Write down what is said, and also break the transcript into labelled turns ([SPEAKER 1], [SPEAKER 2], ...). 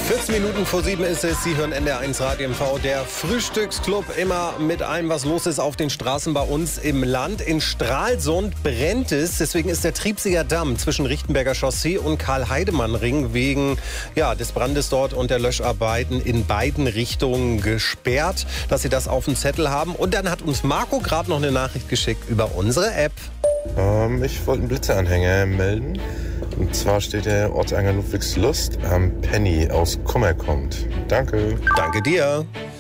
[SPEAKER 1] 14 Minuten vor 7 ist es. Sie hören NDR1 Radio MV, der Frühstücksclub. Immer mit allem, was los ist auf den Straßen bei uns im Land. In Stralsund brennt es. Deswegen ist der Triebseer Damm zwischen Richtenberger Chaussee und Karl-Heidemann-Ring wegen des Brandes dort und der Löscharbeiten in beiden Richtungen gesperrt. Dass Sie das auf dem Zettel haben. Und dann hat uns Marco gerade noch eine Nachricht geschickt über unsere App.
[SPEAKER 2] Ich wollte einen Blitzeranhänger melden. Und zwar steht der Ortsanhänger Ludwigslust am Penny aus Kummer kommt. Danke.
[SPEAKER 1] Danke dir.